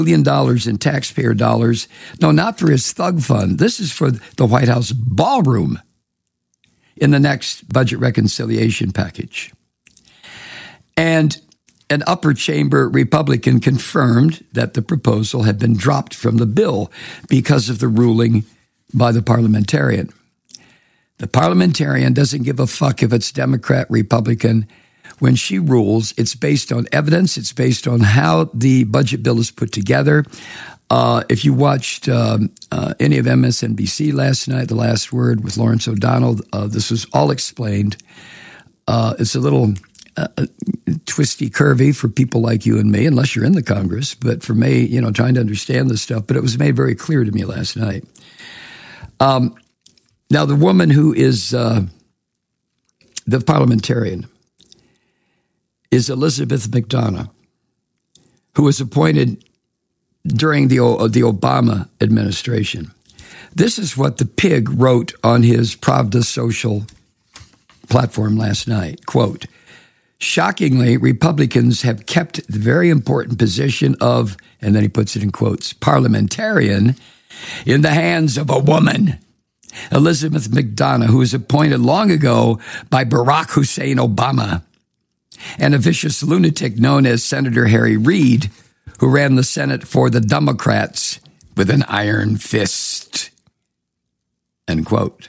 $1 in taxpayer dollars. No, not for his thug fund. This is for the White House ballroom in the next budget reconciliation package. And an upper chamber Republican confirmed that the proposal had been dropped from the bill because of the ruling by the parliamentarian. The parliamentarian doesn't give a fuck if it's Democrat, Republican. When she rules, it's based on evidence. It's based on how the budget bill is put together. If you watched any of MSNBC last night, The Last Word with Lawrence O'Donnell, this was all explained. It's a little twisty, curvy for people like you and me, unless you're in the Congress. But for me, trying to understand this stuff, but it was made very clear to me last night. Now, the woman who is the parliamentarian is Elizabeth McDonough, who was appointed during the Obama administration. This is what the pig wrote on his Pravda social platform last night. Quote, shockingly, Republicans have kept the very important position of, and then he puts it in quotes, parliamentarian in the hands of a woman, Elizabeth McDonough, who was appointed long ago by Barack Hussein Obama, and a vicious lunatic known as Senator Harry Reid, who ran the Senate for the Democrats with an iron fist. End quote.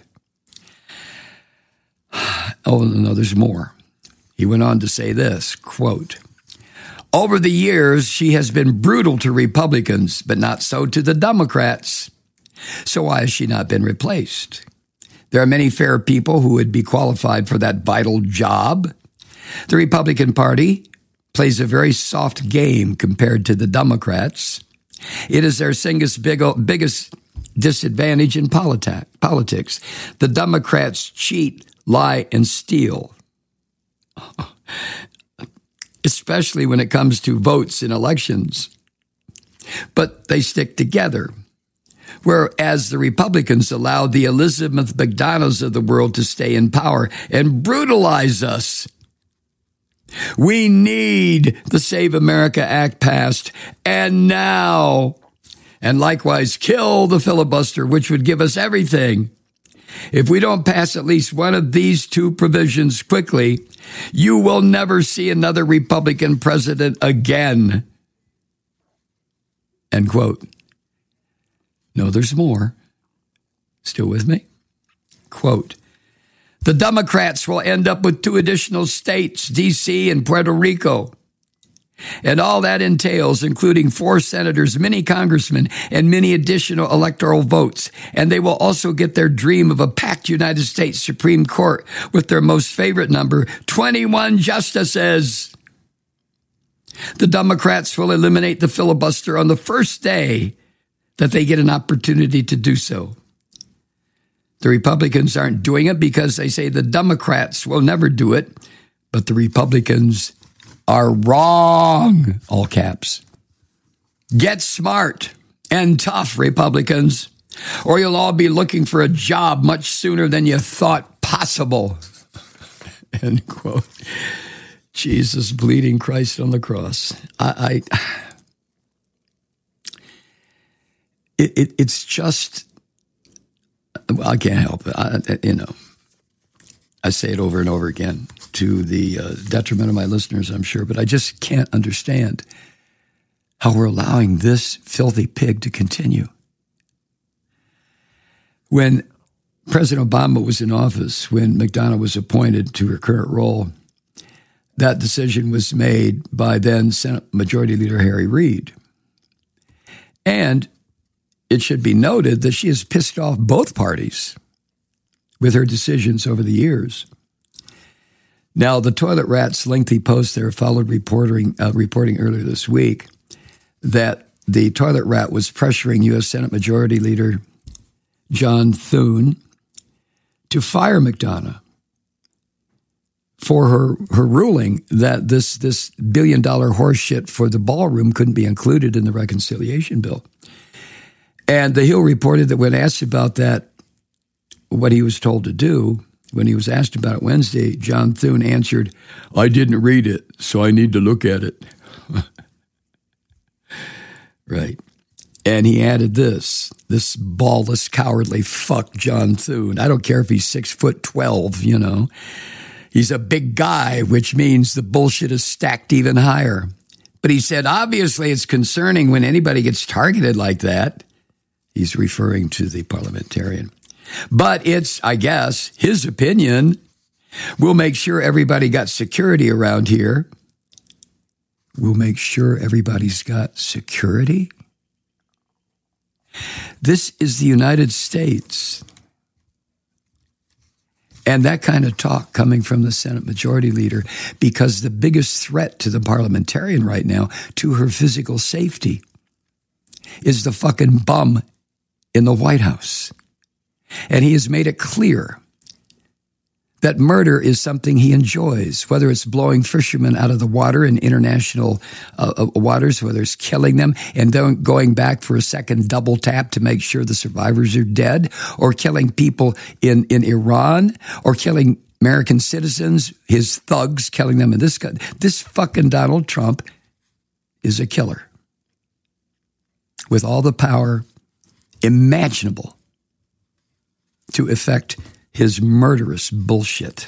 Oh, no, there's more. He went on to say this, quote, over the years, she has been brutal to Republicans, but not so to the Democrats. So why has she not been replaced? There are many fair people who would be qualified for that vital job. The Republican Party plays a very soft game compared to the Democrats. It is their biggest disadvantage in politics. The Democrats cheat, lie, and steal, especially when it comes to votes in elections. But they stick together. Whereas the Republicans allow the Elizabeth McDonoughs of the world to stay in power and brutalize us. We need the Save America Act passed, and now. And likewise, kill the filibuster, which would give us everything. If we don't pass at least one of these two provisions quickly, you will never see another Republican president again. End quote. No, there's more. Still with me? Quote, the Democrats will end up with 2 additional states, D.C. and Puerto Rico. And all that entails, including 4 senators, many congressmen, and many additional electoral votes. And they will also get their dream of a packed United States Supreme Court with their most favorite number, 21 justices. The Democrats will eliminate the filibuster on the first day that they get an opportunity to do so. The Republicans aren't doing it because they say the Democrats will never do it, but the Republicans are wrong, all caps. Get smart and tough, Republicans, or you'll all be looking for a job much sooner than you thought possible. End quote. Jesus bleeding Christ on the cross. It's just, well, I can't help it. I say it over and over again to the detriment of my listeners, I'm sure, but I just can't understand how we're allowing this filthy pig to continue. When President Obama was in office, when McDonough was appointed to her current role, that decision was made by then Senate Majority Leader Harry Reid. And it should be noted that she has pissed off both parties with her decisions over the years. Now, the Toilet Rat's lengthy post there followed reporting earlier this week that the Toilet Rat was pressuring U.S. Senate Majority Leader John Thune to fire McDonough for her ruling that this $1 billion horseshit for the ballroom couldn't be included in the reconciliation bill. And the Hill reported that when asked about that, what he was told to do, when he was asked about it Wednesday, John Thune answered, I didn't read it, so I need to look at it. Right. And he added this ballless, cowardly fuck, John Thune. I don't care if he's 6'12", you know. He's a big guy, which means the bullshit is stacked even higher. But he said, obviously, it's concerning when anybody gets targeted like that. He's referring to the parliamentarian. But it's, I guess, his opinion. We'll make sure everybody got security around here. We'll make sure everybody's got security. This is the United States. And that kind of talk coming from the Senate Majority Leader, because the biggest threat to the parliamentarian right now, to her physical safety, is the fucking bum in the White House. And he has made it clear that murder is something he enjoys, whether it's blowing fishermen out of the water in international waters, whether it's killing them and then going back for a second double tap to make sure the survivors are dead, or killing people in Iran, or killing American citizens, his thugs, killing them in this country. This fucking Donald Trump is a killer with all the power imaginable to effect his murderous bullshit.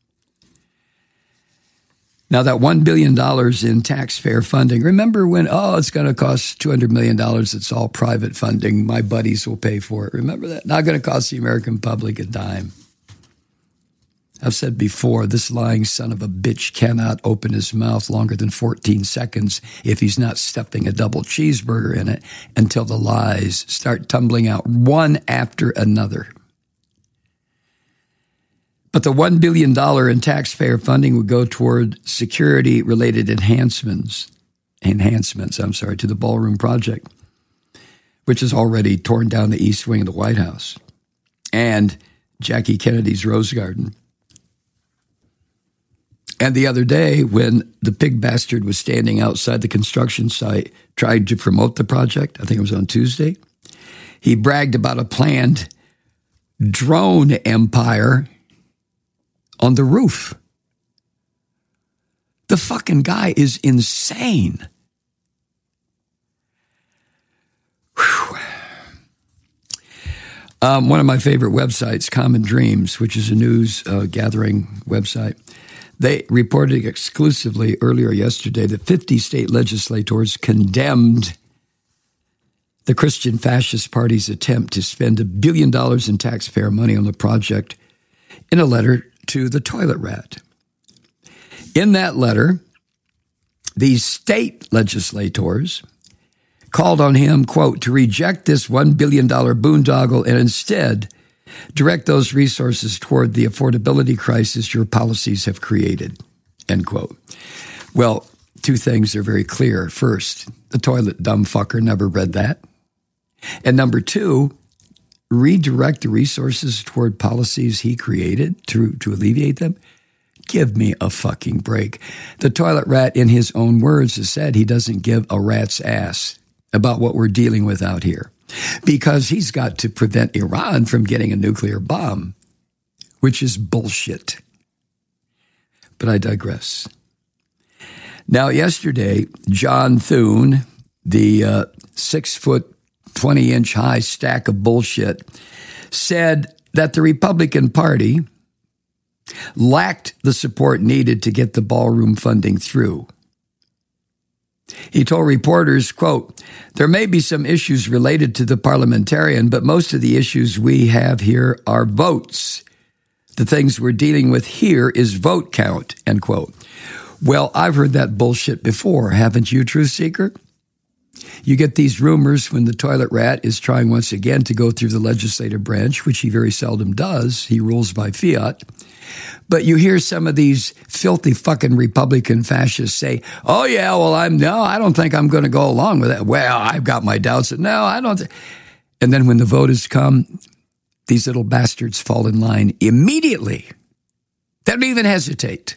Now, that $1 billion in taxpayer funding, remember when, it's going to cost $200 million, it's all private funding, my buddies will pay for it. Remember that? Not going to cost the American public a dime. I've said before, this lying son of a bitch cannot open his mouth longer than 14 seconds if he's not stuffing a double cheeseburger in it until the lies start tumbling out one after another. But the $1 billion in taxpayer funding would go toward security-related enhancements to the Ballroom Project, which has already torn down the east wing of the White House, and Jackie Kennedy's Rose Garden. And the other day, when the pig bastard was standing outside the construction site trying to promote the project, I think it was on Tuesday, he bragged about a planned drone empire on the roof. The fucking guy is insane. One of my favorite websites, Common Dreams, which is a news gathering website, they reported exclusively earlier yesterday that 50 state legislators condemned the Christian Fascist Party's attempt to spend $1 billion in taxpayer money on the project in a letter to the toilet rat. In that letter, these state legislators called on him, quote, to reject this $1 billion boondoggle and instead direct those resources toward the affordability crisis your policies have created, end quote. Well, two things are very clear. First, the toilet dumb fucker never read that. And number two, redirect the resources toward policies he created to alleviate them? Give me a fucking break. The toilet rat, in his own words, has said he doesn't give a rat's ass about what we're dealing with out here because he's got to prevent Iran from getting a nuclear bomb, which is bullshit. But I digress. Now, yesterday, John Thune, the 6'20" high stack of bullshit, said that the Republican Party lacked the support needed to get the ballroom funding through. He told reporters, quote, there may be some issues related to the parliamentarian, but most of the issues we have here are votes. The things we're dealing with here is vote count, end quote. Well, I've heard that bullshit before, haven't you, Truth Seeker? You get these rumors when the toilet rat is trying once again to go through the legislative branch, which he very seldom does. He rules by fiat. But you hear some of these filthy fucking Republican fascists say, oh, yeah, well, I don't think I'm going to go along with that. Well, I've got my doubts. No, I don't. And then when the vote has come, these little bastards fall in line immediately. They don't even hesitate.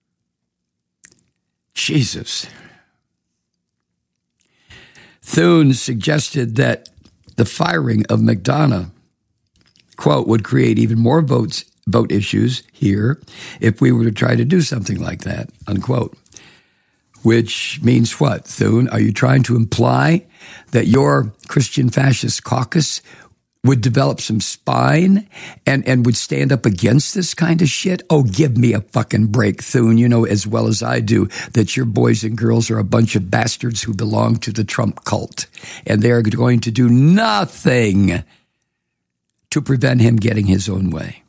Jesus. Thune suggested that the firing of McDonough, quote, would create even more vote issues here if we were to try to do something like that, unquote. Which means what, Thune? Are you trying to imply that your Christian fascist caucus would develop some spine and would stand up against this kind of shit? Oh, give me a fucking break, Thune. You know as well as I do that your boys and girls are a bunch of bastards who belong to the Trump cult. And they're going to do nothing to prevent him getting his own way.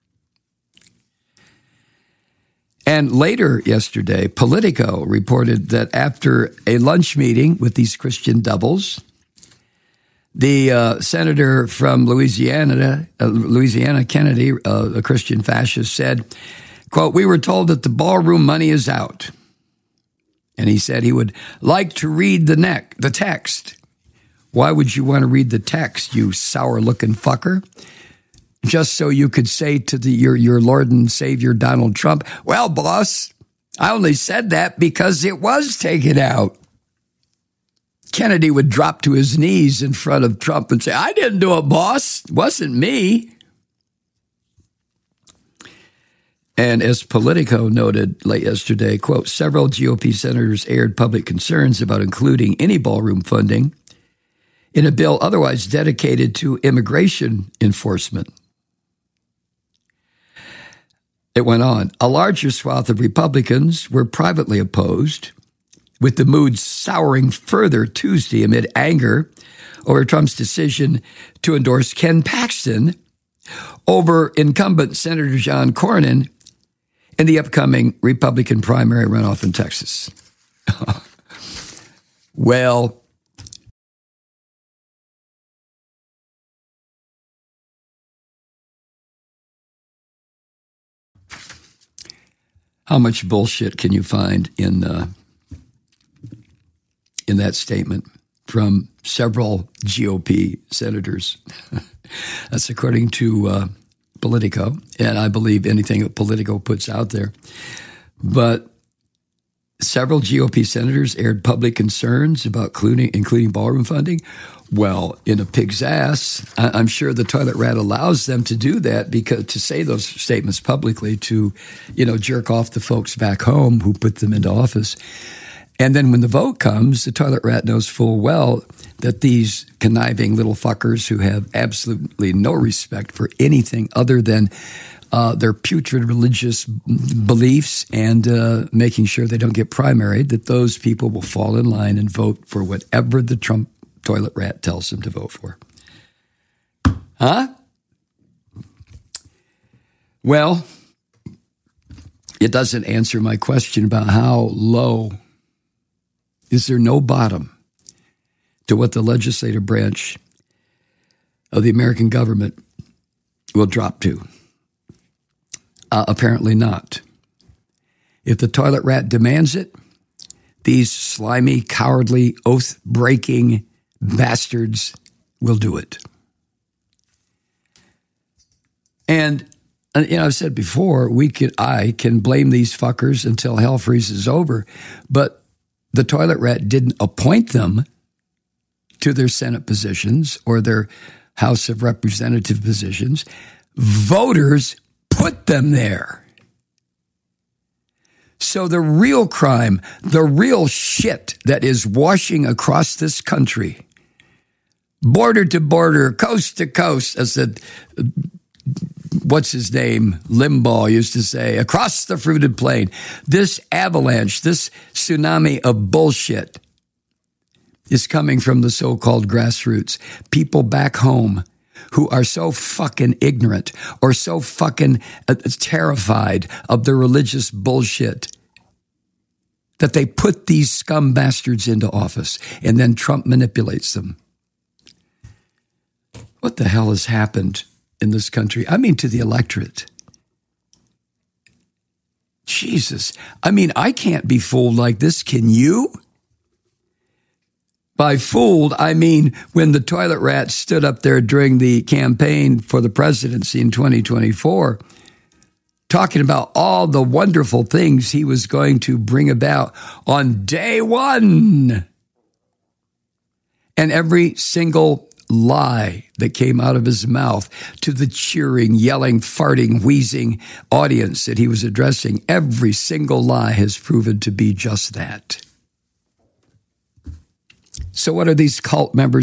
And later yesterday, Politico reported that after a lunch meeting with these Christian doubles, the senator from Louisiana, Kennedy, a Christian fascist, said, quote, "We were told that the ballroom money is out." And he said he would like to read the text. Why would you want to read the text, you sour-looking fucker? Just so you could say to your Lord and Savior Donald Trump, "Well, boss, I only said that because it was taken out." Kennedy would drop to his knees in front of Trump and say, "I didn't do it, boss. It wasn't me." And as Politico noted late yesterday, quote, "Several GOP senators aired public concerns about including any ballroom funding in a bill otherwise dedicated to immigration enforcement." It went on. A larger swath of Republicans were privately opposed, with the mood souring further Tuesday amid anger over Trump's decision to endorse Ken Paxton over incumbent Senator John Cornyn in the upcoming Republican primary runoff in Texas. Well, how much bullshit can you find in that statement from several GOP senators? That's according to Politico, and I believe anything that Politico puts out there. But several GOP senators aired public concerns about including ballroom funding. Well, in a pig's ass, I'm sure the toilet rat allows them to do that, because to say those statements publicly to, jerk off the folks back home who put them into office. And then when the vote comes, the toilet rat knows full well that these conniving little fuckers who have absolutely no respect for anything other than their putrid religious beliefs and making sure they don't get primaried, that those people will fall in line and vote for whatever the Trump toilet rat tells them to vote for. Huh? Well, it doesn't answer my question about how low. Is there no bottom to what the legislative branch of the American government will drop to? Apparently not. If the toilet rat demands it, these slimy, cowardly, oath-breaking bastards will do it. And I've said before, I can blame these fuckers until hell freezes over, but the toilet rat didn't appoint them to their Senate positions or their House of Representative positions. Voters put them there. So the real crime, the real shit that is washing across this country, border to border, coast to coast, as what's his name, Limbaugh used to say, across the fruited plain, this avalanche, this tsunami of bullshit is coming from the so-called grassroots. People back home who are so fucking ignorant or so fucking terrified of the religious bullshit that they put these scum bastards into office, and then Trump manipulates them. What the hell has happened in this country? I mean, to the electorate. Jesus. I mean, I can't be fooled like this. Can you? By fooled, I mean when the toilet rat stood up there during the campaign for the presidency in 2024, talking about all the wonderful things he was going to bring about on day one. And every single lie that came out of his mouth to the cheering, yelling, farting, wheezing audience that he was addressing, every single lie has proven to be just that. So what are these cult members